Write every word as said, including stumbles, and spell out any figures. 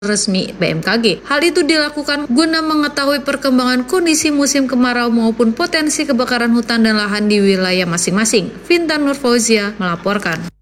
resmi B M K G. Hal itu dilakukan guna mengetahui perkembangan kondisi musim kemarau maupun potensi kebakaran hutan dan lahan di wilayah masing-masing. Fintan Nurfauzia melaporkan.